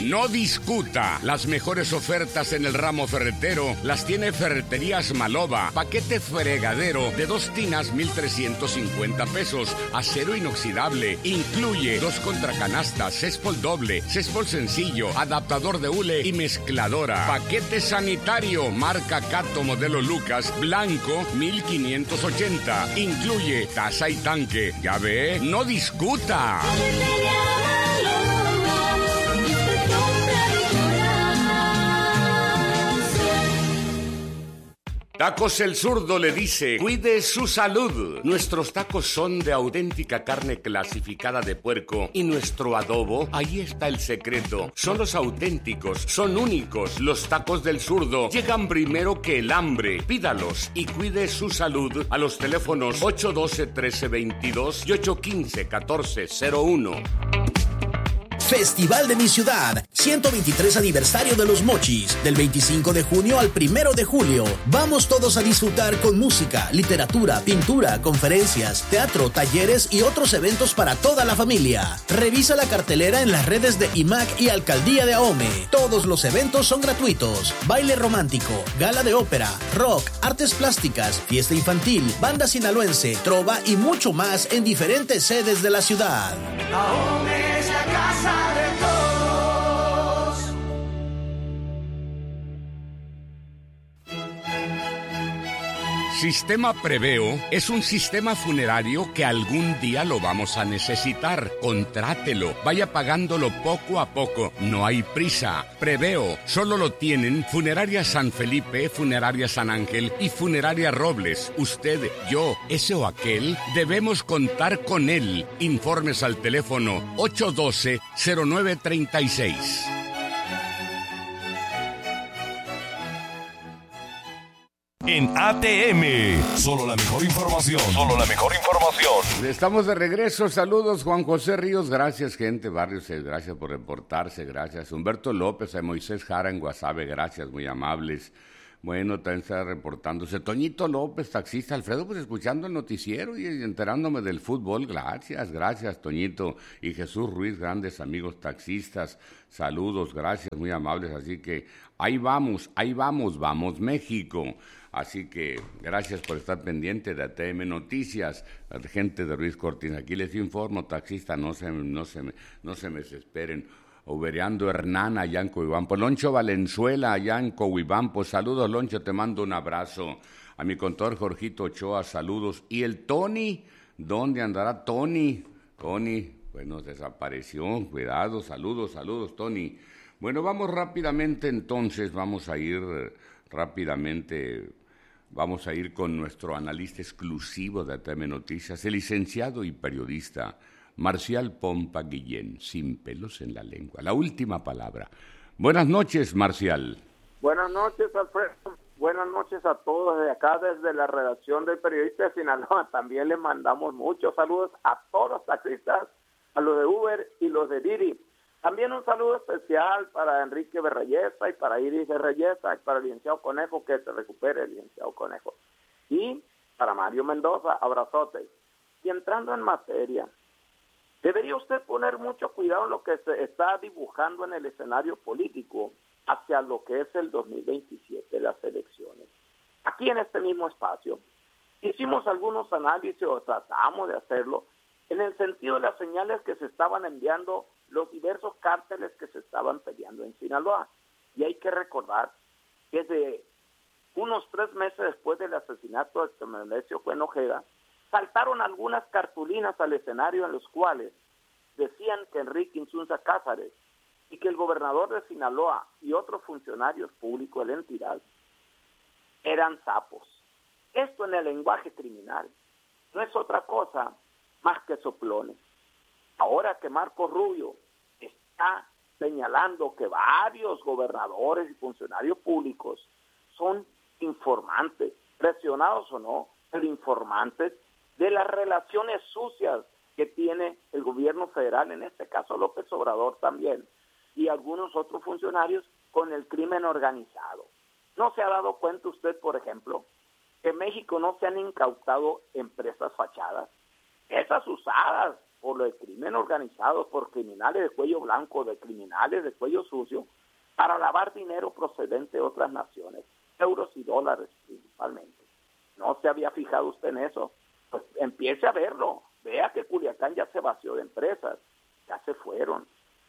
No discuta. Las mejores ofertas en el ramo ferretero las tiene Ferreterías Maloba. Paquete fregadero de 2 tinas, 1,350 pesos. Acero inoxidable. Incluye 2 contracanastas, céspol doble, céspol sencillo, adaptador de hule y mezcladora. Paquete sanitario, marca Cato, modelo Lucas, blanco, 1,580. Incluye taza y tanque. Ya ve, no discuta. Tacos El Zurdo le dice, cuide su salud. Nuestros tacos son de auténtica carne clasificada de puerco y nuestro adobo, ahí está el secreto. Son los auténticos, son únicos. Los tacos del Zurdo llegan primero que el hambre. Pídalos y cuide su salud a los teléfonos 812-1322 y 815-1401. Festival de mi ciudad, 123 aniversario de los Mochis, del 25 de junio al 1 de julio. Vamos todos a disfrutar con música, literatura, pintura, conferencias, teatro, talleres y otros eventos para toda la familia. Revisa la cartelera en las redes de IMAC y Alcaldía de Ahome. Todos los eventos son gratuitos. Baile romántico, gala de ópera, rock, artes plásticas, fiesta infantil, banda sinaloense, trova y mucho más en diferentes sedes de la ciudad. Ahome es la casa de todos. Sistema Preveo es un sistema funerario que algún día lo vamos a necesitar. Contrátelo, vaya pagándolo poco a poco, no hay prisa. Preveo solo lo tienen Funeraria San Felipe, Funeraria San Ángel y Funeraria Robles. Usted, yo, ese o aquel, debemos contar con él. Informes al teléfono 812-0936. En ATM, solo la mejor información. Solo la mejor información. Estamos de regreso. Saludos, Juan José Ríos. Gracias, gente. Barrios, gracias por reportarse. Gracias. Humberto López, a Moisés Jara en Guasave. Gracias, muy amables. Bueno, también está reportándose. Toñito López, taxista. Alfredo, pues escuchando el noticiero y enterándome del fútbol. Gracias, Toñito. Y Jesús Ruiz, grandes amigos taxistas. Saludos, gracias, muy amables. Así que ahí vamos, vamos, México. Así que gracias por estar pendiente de ATM Noticias, la gente de Ruiz Cortina. Aquí les informo, taxista, no se me desesperen. Ubereando Hernán allá en Coibampo. Loncho Valenzuela allá en Coibampo. Saludos, Loncho, te mando un abrazo. A mi contador Jorgito Ochoa, saludos. Y el Tony, ¿dónde andará Tony? Tony, bueno, desapareció. Cuidado, saludos, Tony. Bueno, vamos rápidamente entonces, vamos a ir con nuestro analista exclusivo de ATM Noticias, el licenciado y periodista Marcial Pompa Guillén, sin pelos en la lengua. La última palabra. Buenas noches, Marcial. Buenas noches, Alfredo. Buenas noches a todos de acá desde la redacción del Periodista de Sinaloa. También le mandamos muchos saludos a todos los taxistas, a los de Uber y los de Didi. También un saludo especial para Enrique Berreyesa y para Iris Berreyesa y para el licenciado Conejo, que se recupere el licenciado Conejo. Y para Mario Mendoza, abrazote. Y entrando en materia, debería usted poner mucho cuidado en lo que se está dibujando en el escenario político hacia lo que es el 2027, las elecciones. Aquí en este mismo espacio hicimos algunos análisis o tratamos de hacerlo en el sentido de las señales que se estaban enviando los diversos cárteles que se estaban peleando en Sinaloa. Y hay que recordar que de unos 3 meses después del asesinato de Temelesio Ojeda, saltaron algunas cartulinas al escenario en los cuales decían que Enrique Insunza Cázares y que el gobernador de Sinaloa y otros funcionarios públicos de la entidad eran sapos. Esto en el lenguaje criminal no es otra cosa más que soplones. Ahora que Marco Rubio está señalando que varios gobernadores y funcionarios públicos son informantes, presionados o no, pero informantes de las relaciones sucias que tiene el gobierno federal, en este caso López Obrador también, y algunos otros funcionarios con el crimen organizado. ¿No se ha dado cuenta usted, por ejemplo, que en México no se han incautado empresas fachadas? Esas usadas por el crimen organizado, por criminales de cuello blanco, de criminales de cuello sucio, para lavar dinero procedente de otras naciones, euros y dólares principalmente. ¿No se había fijado usted en eso? Pues empiece a verlo. Vea que Culiacán ya se vació de empresas, ya se fueron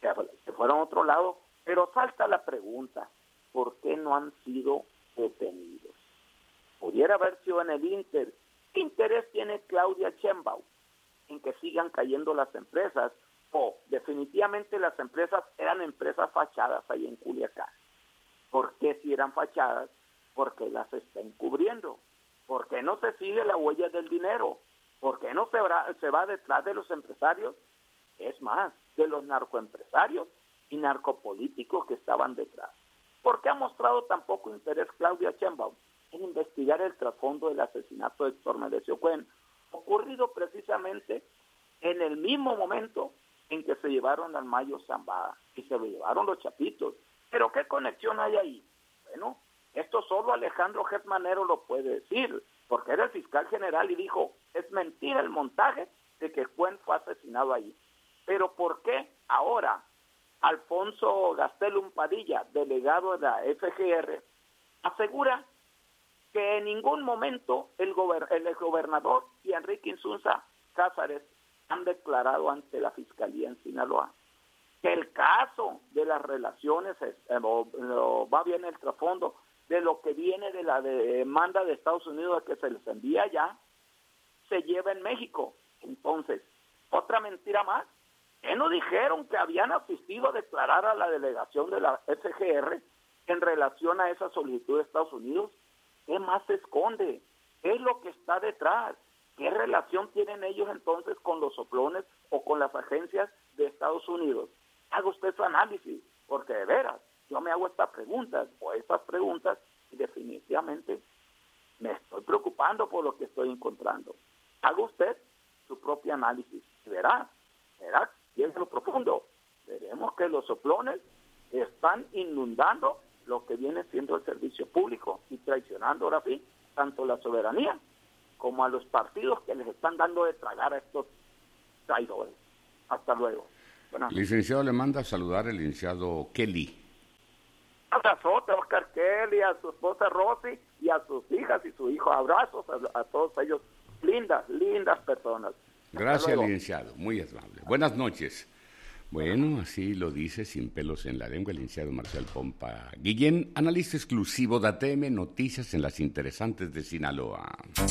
a otro lado, pero salta la pregunta, ¿por qué no han sido detenidos? Pudiera haber sido en el Inter. ¿Qué interés tiene Claudia Sheinbaum en que sigan cayendo las empresas? O definitivamente las empresas eran empresas fachadas ahí en Culiacán. ¿Por qué si eran fachadas? Porque las está encubriendo. ¿Por qué no se sigue la huella del dinero? ¿Por qué no se va detrás de los empresarios? Es más, de los narcoempresarios y narcopolíticos que estaban detrás. ¿Por qué ha mostrado tan poco interés Claudia Sheinbaum en investigar el trasfondo del asesinato de Héctor Melesio Cuen, ocurrido precisamente en el mismo momento en que se llevaron al Mayo Zambada y se lo llevaron los Chapitos? ¿Pero qué conexión hay ahí? Bueno, esto solo Alejandro Gertz-Manero lo puede decir, porque era el fiscal general y dijo, es mentira el montaje de que Cuen fue asesinado ahí. Pero ¿por qué ahora Alfonso Gastelum Padilla, delegado de la FGR, asegura que en ningún momento el gobernador y Enrique Insunza Cázares han declarado ante la Fiscalía en Sinaloa que el caso de las relaciones va bien el trasfondo de lo que viene de la demanda de Estados Unidos que se les envía allá, se lleva en México? Entonces, otra mentira más. ¿Qué no dijeron que habían asistido a declarar a la delegación de la FGR en relación a esa solicitud de Estados Unidos? ¿Qué más se esconde? ¿Qué es lo que está detrás? ¿Qué relación tienen ellos entonces con los soplones o con las agencias de Estados Unidos? Haga usted su análisis, porque de veras, yo me hago estas preguntas y definitivamente me estoy preocupando por lo que estoy encontrando. Haga usted su propio análisis y verá, y en lo profundo, veremos que los soplones están inundando lo que viene siendo el servicio público y traicionando ahora sí tanto la soberanía como a los partidos que les están dando de tragar a estos traidores. Hasta luego. Buenas noches. Licenciado, le manda a saludar el licenciado Kelly. Abrazote a Oscar Kelly, a su esposa Rosy y a sus hijas y su hijo. Abrazos a todos ellos. Lindas personas. Gracias, licenciado, muy amable. Buenas noches. Bueno, así lo dice, sin pelos en la lengua, el licenciado Marcial Pompa Guillén, analista exclusivo de ATM, noticias en las interesantes de Sinaloa.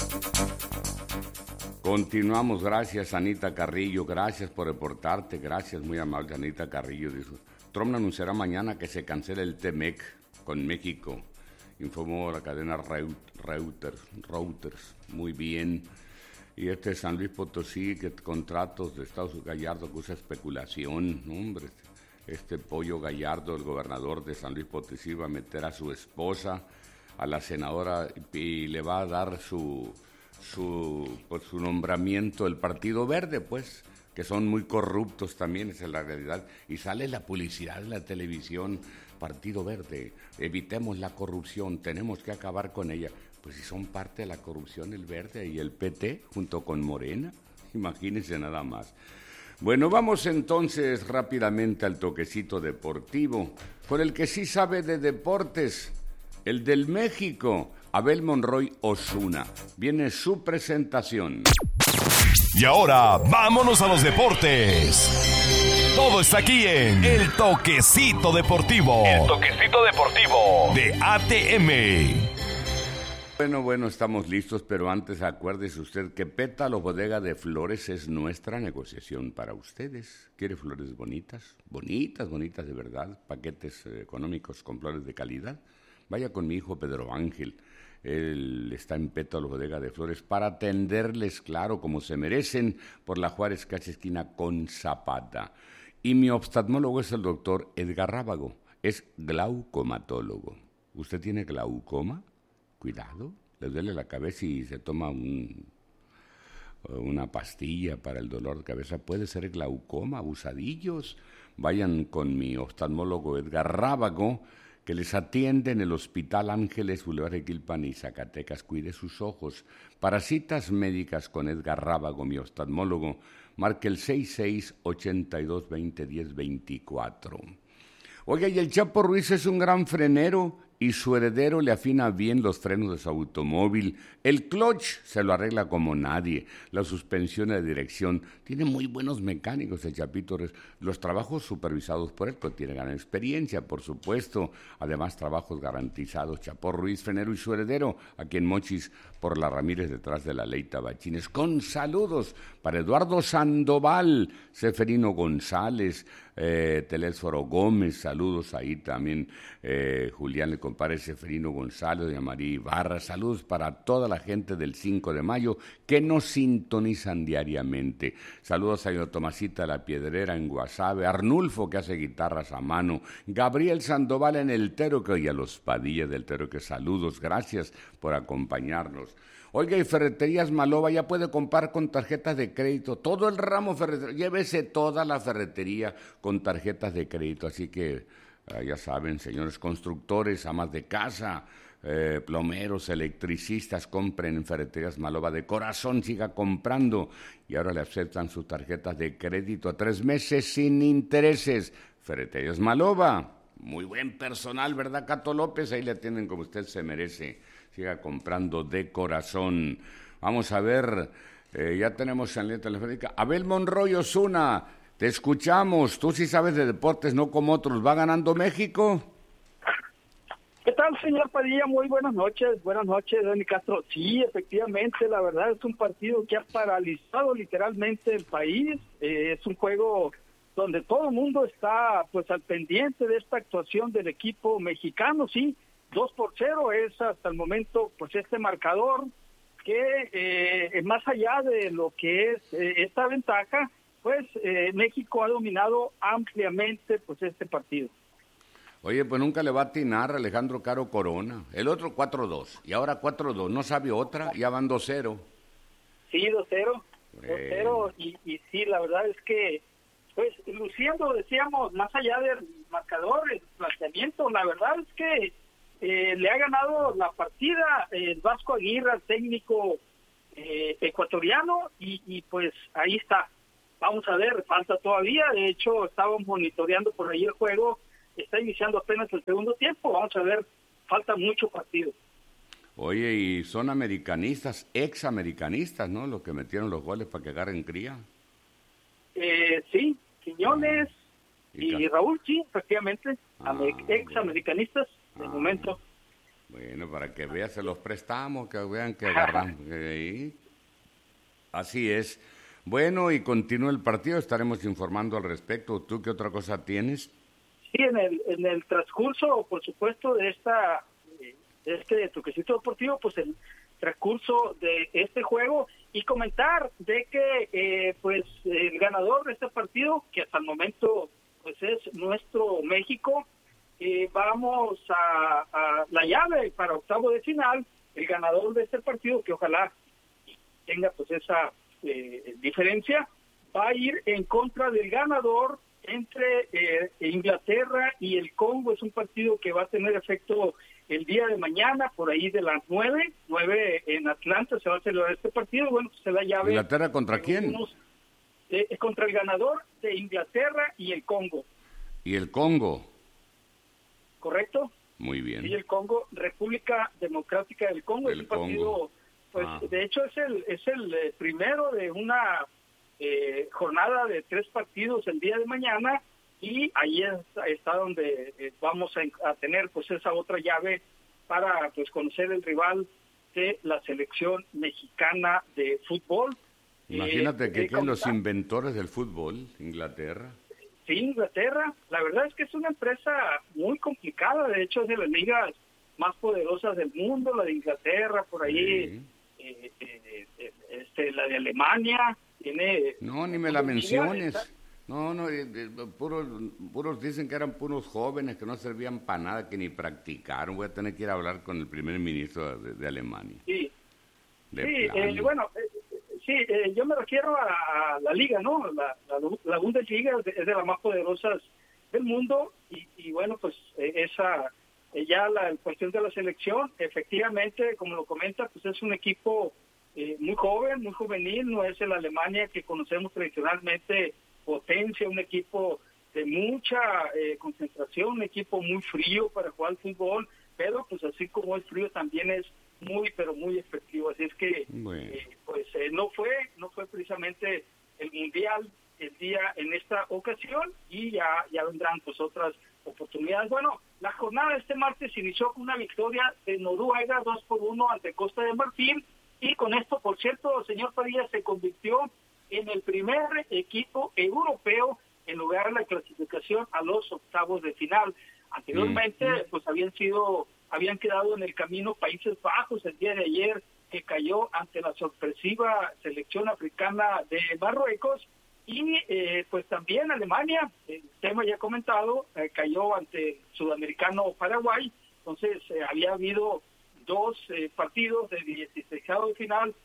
Continuamos, gracias Anita Carrillo, gracias por reportarte, gracias, muy amable Anita Carrillo. Trump anunciará mañana que se cancela el TMEC con México, informó la cadena Reuters, muy bien. Y San Luis Potosí, que contratos de Estados Gallardo acusa especulación, hombre, Pollo Gallardo, el gobernador de San Luis Potosí, va a meter a su esposa, a la senadora, y le va a dar su nombramiento el Partido Verde, pues, que son muy corruptos también, esa es la realidad. Y sale la publicidad en la televisión, Partido Verde, evitemos la corrupción, tenemos que acabar con ella. Pues si son parte de la corrupción el Verde y el PT, junto con Morena, imagínense nada más. Bueno, vamos entonces rápidamente al toquecito deportivo, con el que sí sabe de deportes, el del México, Abel Monroy Osuna. Viene su presentación. Y ahora, vámonos a los deportes. Todo está aquí en El Toquecito Deportivo. El Toquecito Deportivo de ATM. Bueno, estamos listos, pero antes acuérdese usted que Pétalo Bodega de Flores es nuestra negociación para ustedes. ¿Quiere flores bonitas? Bonitas de verdad, paquetes económicos con flores de calidad. Vaya con mi hijo Pedro Ángel, él está en Pétalo Bodega de Flores para atenderles, claro, como se merecen, por la Juárez casi esquina con Zapata. Y mi oftalmólogo es el doctor Edgar Rábago, es glaucomatólogo. ¿Usted tiene glaucoma? Cuidado, le duele la cabeza y se toma una pastilla para el dolor de cabeza. Puede ser glaucoma, abusadillos. Vayan con mi oftalmólogo Edgar Rábago, que les atiende en el Hospital Ángeles, Boulevard de Quilpan y Zacatecas. Cuide sus ojos. Para citas médicas con Edgar Rábago, mi oftalmólogo, marque el 66-82-20-10-24. Oiga, y el Chapo Ruiz es un gran frenero y su heredero le afina bien los frenos de su automóvil. El clutch se lo arregla como nadie. La suspensión de dirección. Tiene muy buenos mecánicos el Chapito Ruiz. Los trabajos supervisados por él, que tiene gran experiencia, por supuesto. Además, trabajos garantizados. Chapo Ruiz, frenero y su heredero, aquí en Mochis, por la Ramírez, detrás de la Ley Tabachines. Con saludos para Eduardo Sandoval, Seferino González, Telésforo Gómez, saludos ahí también, Julián le compare Seferino González, doña María Ibarra, saludos para toda la gente del 5 de mayo que nos sintonizan diariamente. Saludos a doña Tomasita La Piedrera en Guasave, Arnulfo que hace guitarras a mano, Gabriel Sandoval en el Teroque y a los Padillas del Teroque, saludos, gracias por acompañarnos. Oiga, y Ferreterías Maloba ya puede comprar con tarjetas de crédito, todo el ramo ferretero, llévese toda la ferretería con tarjetas de crédito, así que ya saben, señores constructores, amas de casa, plomeros, electricistas, compren en Ferreterías Maloba de corazón, siga comprando y ahora le aceptan sus tarjetas de crédito a 3 meses sin intereses. Ferreterías Maloba, muy buen personal, ¿verdad, Cato López? Ahí le atienden como usted se merece. Siga comprando de corazón. Vamos a ver, ya tenemos en línea telefónica. Abel Monroy Osuna, te escuchamos. Tú sí sabes de deportes, no como otros. ¿Va ganando México? ¿Qué tal, señor Padilla? Muy buenas noches, Dani Castro. Sí, efectivamente, la verdad es un partido que ha paralizado literalmente el país. Es un juego donde todo el mundo está pues al pendiente de esta actuación del equipo mexicano, sí. 2-0 es hasta el momento pues este marcador que más allá de lo que es esta ventaja, pues México ha dominado ampliamente pues este partido. Oye, pues nunca le va a atinar Alejandro Caro Corona. El otro 4-2 y ahora 4-2. No sabe otra, ya van 2-0. Sí, 2-0. 2-0 y sí, la verdad es que pues luciendo, decíamos, más allá del marcador, el planteamiento, la verdad es que le ha ganado la partida el Vasco Aguirre al técnico ecuatoriano y pues ahí está. Vamos a ver, falta todavía. De hecho, estábamos monitoreando por ahí el juego. Está iniciando apenas el segundo tiempo. Vamos a ver, falta mucho partido. Oye, y son americanistas, ex-americanistas, ¿no? Los que metieron los goles para que agarren cría. Sí, Quiñones y Raúl, sí, efectivamente, ex-americanistas. De momento. Bueno, para que vean, se los prestamos, que vean que agarran. Así es. Bueno, y continúa el partido, estaremos informando al respecto. ¿Tú qué otra cosa tienes? Sí, en el transcurso, por supuesto, de este toquecito deportivo, pues el transcurso de este juego y comentar de que pues el ganador de este partido, que hasta el momento pues es nuestro México, vamos a la llave para octavo de final. El ganador de este partido, que ojalá tenga pues esa diferencia, va a ir en contra del ganador entre Inglaterra y el Congo. Es un partido que va a tener efecto el día de mañana, por ahí de las 9 en Atlanta se va a celebrar este partido. Bueno, pues se la llave. ¿Inglaterra contra quién? Contra el ganador de Inglaterra y el Congo. ¿Y el Congo? ¿Correcto? Muy bien. Y el Congo, República Democrática del Congo, es un partido, pues de hecho es el primero de una jornada de 3 partidos el día de mañana, y ahí está donde vamos a tener pues esa otra llave para pues conocer el rival de la selección mexicana de fútbol. Imagínate que son los inventores del fútbol, Inglaterra. Sí, Inglaterra, la verdad es que es una empresa muy complicada, de hecho es de las ligas más poderosas del mundo, la de Inglaterra, por ahí, la de Alemania, tiene... No, ni me la menciones. No, puros dicen que eran puros jóvenes que no servían para nada, que ni practicaron. Voy a tener que ir a hablar con el primer ministro de Alemania. Sí, yo me refiero a la liga, ¿no? La Bundesliga es de las más poderosas del mundo y bueno, pues esa ya la cuestión de la selección, efectivamente, como lo comenta, pues es un equipo muy joven, muy juvenil, no es el Alemania que conocemos tradicionalmente, potencia, un equipo de mucha concentración, un equipo muy frío para jugar fútbol, pero pues así como es frío también es muy, pero muy efectivo. Así es que no fue precisamente el Mundial el día en esta ocasión, y ya vendrán pues otras oportunidades. Bueno, la jornada de este martes inició con una victoria de Noruega 2-1 ante Costa de Marfil, y con esto, por cierto, señor Padilla, se convirtió en el primer equipo europeo en lograr la clasificación a los octavos de final. Anteriormente, pues habían quedado en el camino Países Bajos el día de ayer, que cayó ante la sorpresiva selección africana de Marruecos, y pues también Alemania, el tema ya comentado, cayó ante el sudamericano Paraguay. Entonces había habido dos partidos de 16avo de final,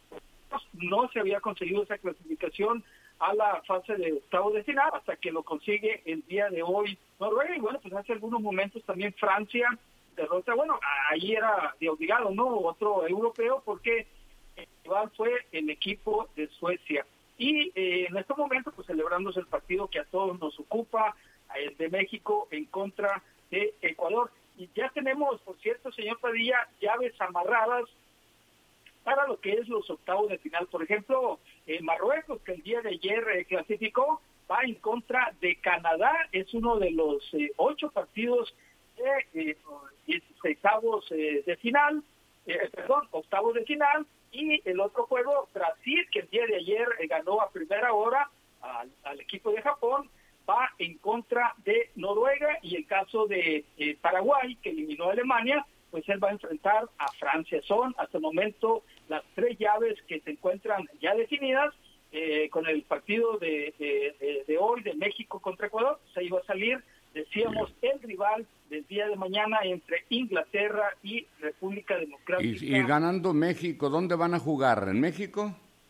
no se había conseguido esa clasificación a la fase de octavos de final hasta que lo consigue el día de hoy Noruega. Y bueno, pues hace algunos momentos también Francia derrota, bueno, ahí era de obligado, ¿no? Otro europeo, porque el rival fue el equipo de Suecia. Y en estos momentos, pues celebrándose el partido que a todos nos ocupa, el de México en contra de Ecuador. Y ya tenemos, por cierto, señor Padilla, llaves amarradas para lo que es los octavos de final. Por ejemplo, Marruecos, que el día de ayer clasificó, va en contra de Canadá. Es uno de los 8 partidos de 16avos de final, octavos de final. Y el otro juego, Brasil, que el día de ayer ganó a primera hora al equipo de Japón, va en contra de Noruega. Y el caso de Paraguay, que eliminó a Alemania, pues él va a enfrentar a Francia. Son hasta el momento las 3 llaves que se encuentran ya definidas. Con el partido de hoy de México contra Ecuador, se iba a salir, decíamos, el rival del día de mañana entre Inglaterra y República Democrática. Y ganando México, ¿dónde van a jugar? ¿En México?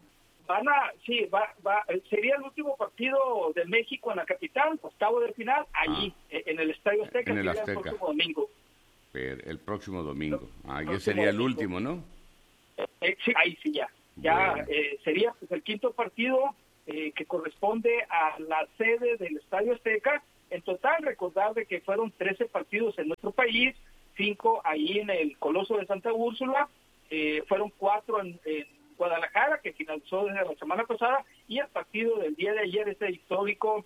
Sería el último partido de México en la capital, octavo de final, allí, en el Estadio Azteca, en el Azteca. El próximo domingo. El próximo domingo. Ya sería el último, ¿no? Sí, ahí sí ya. Bueno. Sería pues el quinto partido que corresponde a la sede del Estadio Azteca. En total, recordar de que fueron 13 partidos en nuestro país, 5 ahí en el Coloso de Santa Úrsula, fueron 4 en Guadalajara, que finalizó desde la semana pasada, y el partido del día de ayer, este histórico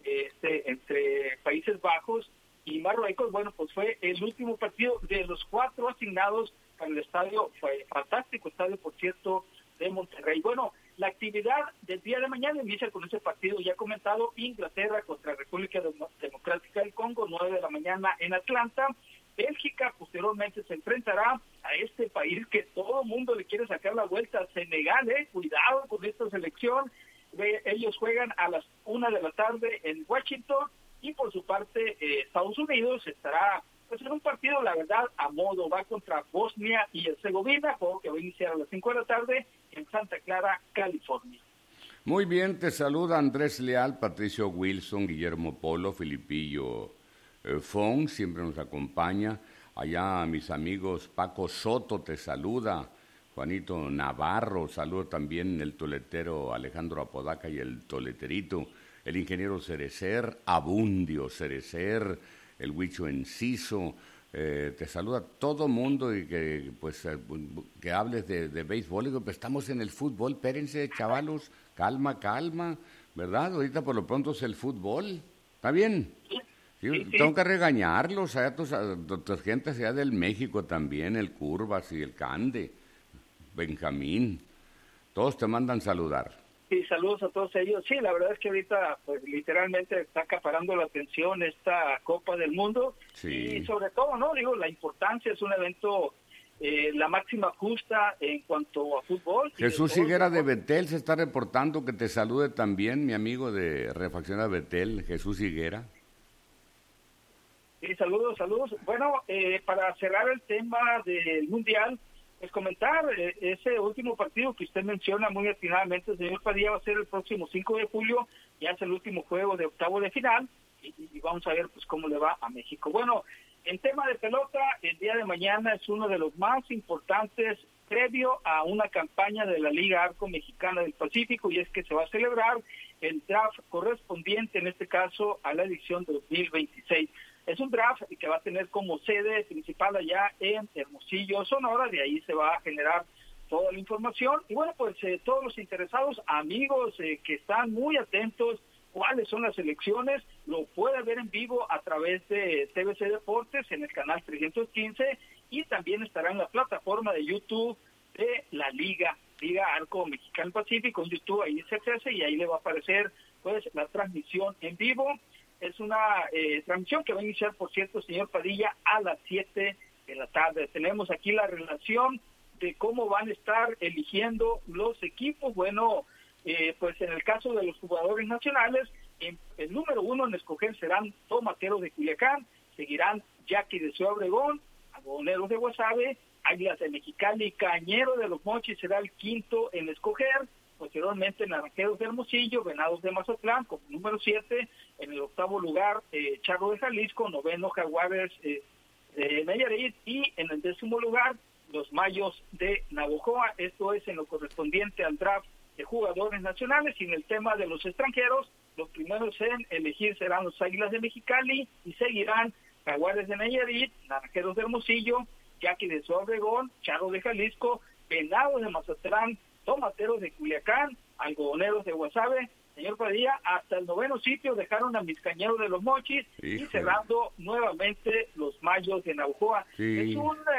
entre Países Bajos y Marruecos. Bueno, pues fue el último partido de los 4 asignados para el estadio, fue fantástico estadio, por cierto, de Monterrey. Bueno, la actividad del día de mañana inicia con ese partido ya comentado, Inglaterra contra República Democrática del Congo, 9 de la mañana en Atlanta. Bélgica posteriormente se enfrentará a este país que todo el mundo le quiere sacar la vuelta, Senegal. Cuidado con esta selección. Ellos juegan a las 1 de la tarde en Washington, y por su parte Estados Unidos estará pues en un partido, la verdad, a modo, va contra Bosnia y Herzegovina, juego que va a iniciar a las 5 de la tarde en Santa Clara, California. Muy bien, te saluda Andrés Leal, Patricio Wilson, Guillermo Polo, Filipillo Fong, siempre nos acompaña. Allá mis amigos Paco Soto te saluda, Juanito Navarro, saludo también el toletero Alejandro Apodaca y el toleterito, el ingeniero Cerecer, Abundio Cerecer, el Huicho Enciso, te saluda todo mundo, y que pues que hables de béisbol. Y pues estamos en el fútbol, espérense, chavalos, calma, ¿verdad? Ahorita por lo pronto es el fútbol, ¿está bien? Sí. Tengo que regañarlos a tus gentes allá del México también, el Curvas y el Cande, Benjamín, todos te mandan saludar. Sí, saludos a todos ellos. Sí, la verdad es que ahorita pues literalmente está acaparando la atención esta Copa del Mundo. Sí. Y sobre todo, ¿no? Digo, la importancia, es un evento la máxima justa en cuanto a fútbol. Jesús Higuera de Betel se está reportando, que te salude también, mi amigo de Refacción a Betel, Jesús Higuera. Sí, saludos. Bueno, para cerrar el tema del Mundial, pues comentar ese último partido que usted menciona muy atinadamente, señor Padilla, va a ser el próximo 5 de julio, ya es el último juego de octavo de final, y vamos a ver pues cómo le va a México. Bueno, en tema de pelota, el día de mañana es uno de los más importantes previo a una campaña de la Liga Arco Mexicana del Pacífico, y es que se va a celebrar el draft correspondiente, en este caso, a la edición de 2026. Es un draft que va a tener como sede principal allá en Hermosillo, Sonora. De ahí se va a generar toda la información. Y bueno, pues todos los interesados, amigos que están muy atentos cuáles son las elecciones, lo puede ver en vivo a través de TVC Deportes en el canal 315, y también estará en la plataforma de YouTube de la Liga Arco Mexicano Pacífico en YouTube. Ahí se accede y ahí le va a aparecer pues la transmisión en vivo. Es una transmisión que va a iniciar, por cierto, señor Padilla, a las 7 de la tarde. Tenemos aquí la relación de cómo van a estar eligiendo los equipos. Bueno, pues en el caso de los jugadores nacionales, el número 1 en escoger serán Tomateros de Culiacán, seguirán Jackie de Ciudad Obregón, Algodoneros de Guasave, Águilas de Mexicali, Cañero de los Mochis será el quinto en escoger, posteriormente Naranjeros de Hermosillo, Venados de Mazatlán como número 7, en el octavo lugar Charro de Jalisco, noveno Jaguares de Nayarit, y en el 10º lugar los Mayos de Navojoa. Esto es en lo correspondiente al draft de jugadores nacionales. Y en el tema de los extranjeros, los primeros en elegir serán los Águilas de Mexicali, y seguirán Jaguares de Nayarit, Naranjeros de Hermosillo, Jackie de Ciudad Obregón, Charro de Jalisco, Venados de Mazatlán, Tomateros de Culiacán, Algodoneros de Guasave. Señor Padilla, hasta el 9º sitio dejaron a mis Cañeros de los Mochis. Híjole. Y cerrando nuevamente los Mayos de Navojoa. Sí. Es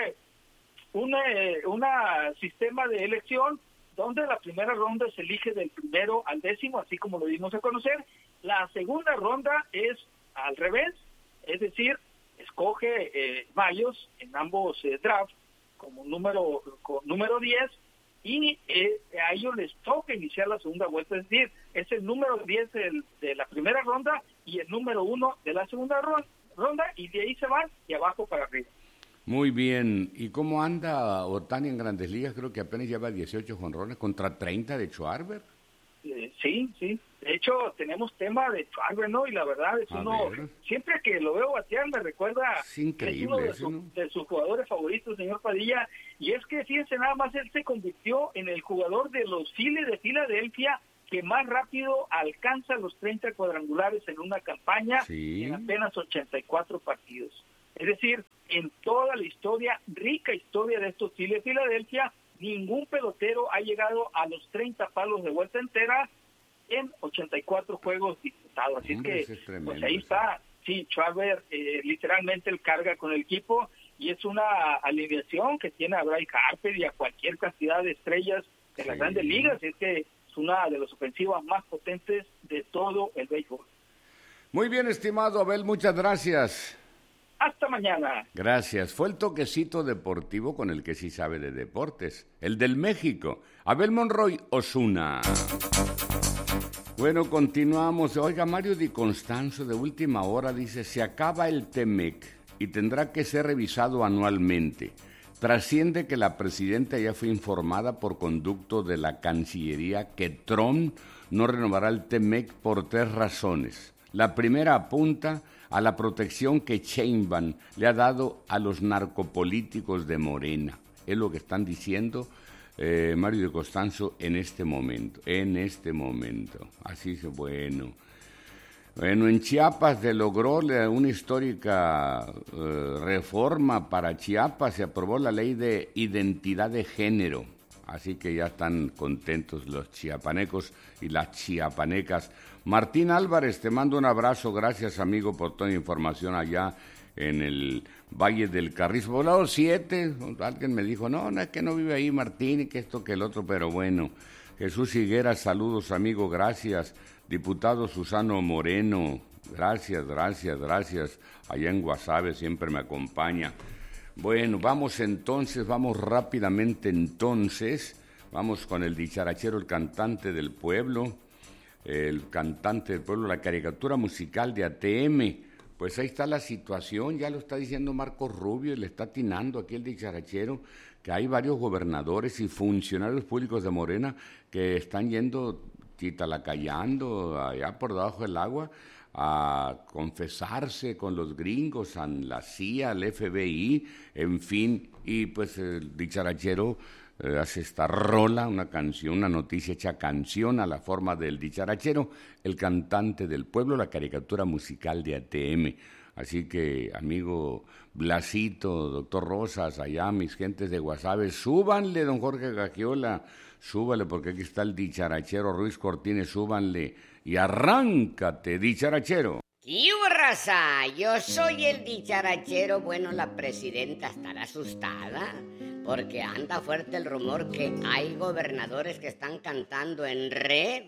un sistema de elección donde la primera ronda se elige del primero al 10º, así como lo dimos a conocer. La segunda ronda es al revés, es decir, escoge Mayos en ambos drafts como número 10, y a ellos les toca iniciar la segunda vuelta, es decir, es el número 10 de la primera ronda y el número 1 de la segunda ronda, y de ahí se van de abajo para arriba. Muy bien. ¿Y cómo anda Otani en Grandes Ligas? Creo que apenas lleva 18 jonrones contra 30 de Schwarber. Sí. De hecho, tenemos tema de Schwarber, ¿no? Y la verdad es siempre que lo veo batear me recuerda, es increíble, es uno de sus jugadores favoritos, señor Padilla. Y es que, fíjense, nada más él se convirtió en el jugador de los Phillies de Filadelfia que más rápido alcanza los 30 cuadrangulares en una campaña, en apenas 84 partidos. Es decir, en toda la rica historia de estos Phillies de Filadelfia, ningún pelotero ha llegado a los 30 palos de vuelta entera en 84 juegos disputados. Así que, pues ahí está. Sí, Schwarber literalmente él carga con el equipo, y es una alineación que tiene a Bryce Harper y a cualquier cantidad de estrellas de las grandes ligas. Es que es una de las ofensivas más potentes de todo el béisbol. Muy bien, estimado Abel, muchas gracias. Hasta mañana. Gracias. Fue el toquecito deportivo con el que sí sabe de deportes, el del México. Abel Monroy Osuna. Bueno, continuamos. Oiga, Mario Di Constanzo de última hora dice: se acaba el TEMEC y tendrá que ser revisado anualmente. Trasciende que la presidenta ya fue informada por conducto de la Cancillería que Trump no renovará el TEMEC por 3 razones. La primera apunta a la protección que Sheinbaum le ha dado a los narcopolíticos de Morena. Es lo que están diciendo Mario de Constanzo en este momento. Así es, bueno, en Chiapas se logró una histórica reforma para Chiapas, se aprobó la ley de identidad de género. Así que ya están contentos los chiapanecos y las chiapanecas. Martín Álvarez, te mando un abrazo. Gracias, amigo, por toda la información allá en el Valle del Carrizo. Poblado 7, alguien me dijo, no, es que no vive ahí Martín, y que esto, que el otro, pero bueno. Jesús Higuera, saludos, amigo, gracias. Diputado Susano Moreno, gracias. Allá en Guasave siempre me acompaña. Bueno, vamos rápidamente vamos con el dicharachero, el cantante del pueblo, la caricatura musical de ATM. Pues ahí está la situación, ya lo está diciendo Marcos Rubio, y le está atinando aquí el dicharachero, que hay varios gobernadores y funcionarios públicos de Morena que están yendo titalacayando allá por debajo del agua a confesarse con los gringos, a la CIA, al FBI, en fin, y pues el dicharachero hace esta rola, una canción, una noticia hecha canción a la forma del dicharachero, el cantante del pueblo, la caricatura musical de ATM. Así que, amigo Blasito, doctor Rosas, allá mis gentes de Guasave, súbanle, don Jorge Gagiola, súbale, porque aquí está el dicharachero Ruiz Cortines, súbanle y arráncate, dicharachero. ¡Qué raza! Yo soy el dicharachero. Bueno, la presidenta estará asustada porque anda fuerte el rumor que hay gobernadores que están cantando en re